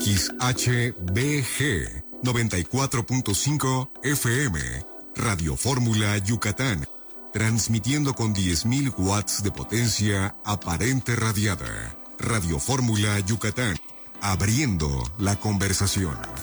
XHBG 94.5 FM, Radio Fórmula Yucatán, transmitiendo con 10.000 watts de potencia aparente radiada. Radio Fórmula Yucatán, abriendo la conversación.